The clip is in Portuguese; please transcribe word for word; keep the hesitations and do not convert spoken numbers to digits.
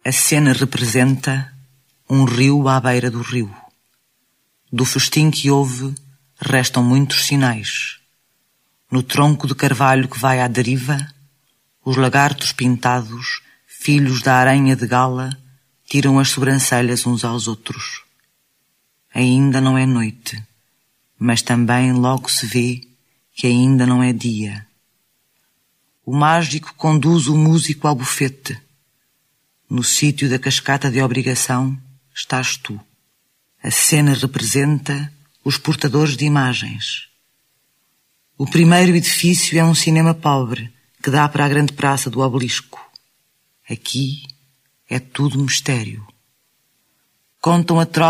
A cena representa um rio à beira do rio. Do festim que houve, restam muitos sinais. No tronco de carvalho que vai à deriva, os lagartos pintados, filhos da aranha de gala, tiram as sobrancelhas uns aos outros. Ainda não é noite, mas também logo se vê que ainda não é dia. O mágico conduz o músico ao bufete. No sítio da cascata de obrigação estás tu. A cena representa os portadores de imagens. O primeiro edifício é um cinema pobre que dá para a grande praça do Obelisco. Aqui é tudo mistério. Contam a troca